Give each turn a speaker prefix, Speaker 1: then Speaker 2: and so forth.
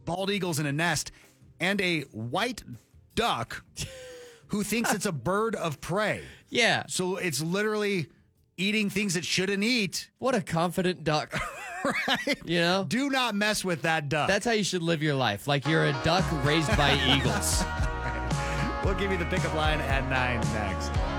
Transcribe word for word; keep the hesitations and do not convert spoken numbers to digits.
Speaker 1: bald eagles in a nest, and a white duck who thinks it's a bird of prey.
Speaker 2: Yeah.
Speaker 1: So it's literally eating things it shouldn't eat.
Speaker 2: What a confident duck.
Speaker 1: Right?
Speaker 2: You know?
Speaker 1: Do not mess with that duck.
Speaker 2: That's how you should live your life. Like you're a duck raised by eagles.
Speaker 1: We'll give you the pickup line at nine next.